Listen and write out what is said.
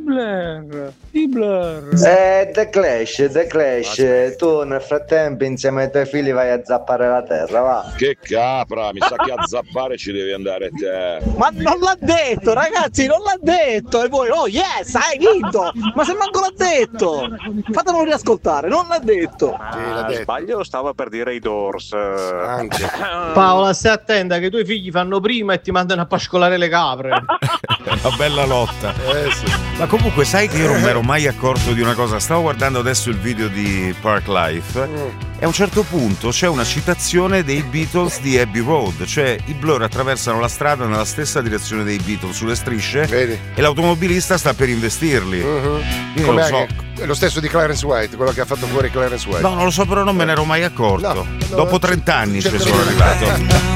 The Clash, tu nel frattempo insieme ai tuoi figli vai a zappare la terra, va. Che capra, mi sa che a zappare ci devi andare te. Ma non l'ha detto, ragazzi, non l'ha detto. E voi, oh yes, hai vinto. Ma se manco l'ha detto, fatemelo riascoltare, non l'ha detto. Sbaglio, stava per dire i Doors. Anche. Paola, stai attenta che i tuoi figli fanno prima e ti mandano a pascolare le capre. Una bella lotta. Sì. Ma comunque sai che io non mi ero mai accorto di una cosa. Stavo guardando adesso il video di Park Life e a un certo punto c'è una citazione dei Beatles di Abbey Road, cioè i Blur attraversano la strada nella stessa direzione dei Beatles sulle strisce. Vedi? E l'automobilista sta per investirli. Io non lo so. È lo stesso di Clarence White, quello che ha fatto fuori Clarence White. No, non lo so, però non me ne ero mai accorto. No, Dopo 30 anni ci cercherò sono di- arrivato.